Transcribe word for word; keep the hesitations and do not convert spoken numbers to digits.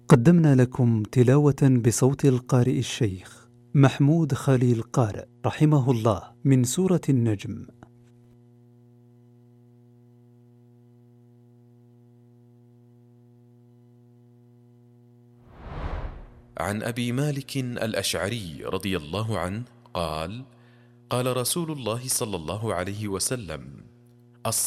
قدمنا لكم تلاوة بصوت القارئ الشيخ محمود خليل قارئ رحمه الله من سورة النجم. عن أبي مالك الأشعري رضي الله عنه قال: قال رسول الله صلى الله عليه وسلم: